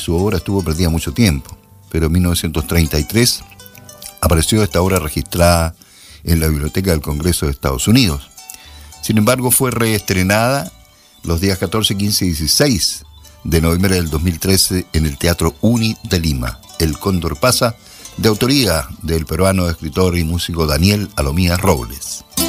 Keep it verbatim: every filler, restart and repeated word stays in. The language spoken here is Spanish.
su obra estuvo perdida mucho tiempo, pero en mil novecientos treinta y tres apareció esta obra registrada en la Biblioteca del Congreso de Estados Unidos. Sin embargo, fue reestrenada los días catorce, quince y dieciséis de noviembre del dos mil trece en el Teatro Uni de Lima. El Cóndor pasa, de autoría del peruano escritor y músico Daniel Alomía Robles.